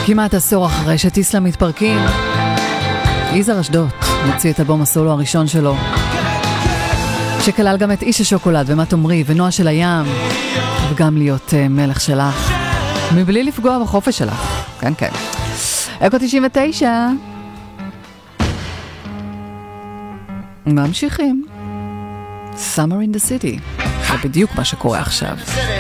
כמעט עשור אחרי שטיסלה מתפרקים, יזהר אשדות מוציא את אלבום הסולו הראשון שלו, שכלל גם את איש השוקולד ומה תאמרי ונועה של הים, וגם להיות מלך שלך, מבלי לפגוע בחופש שלך. כן, כן. אקו 99. ממשיכים. Summer in the City. זה בדיוק מה שקורה עכשיו.